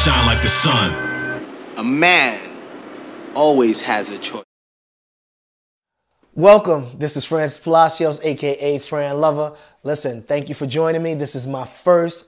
shine like the sun. A man always has a choice. Welcome. This is Francis Palacios, aka Fran Lover. Listen, thank you for joining me. This is my first